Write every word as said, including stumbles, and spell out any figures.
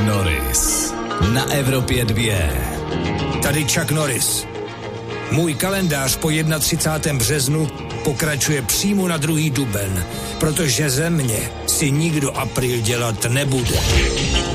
Norris na Evropě dva. Tady Chuck Norris. Můj kalendář po třicátého prvního březnu pokračuje přímo na druhý duben, protože ze mě si nikdo apríl dělat nebude.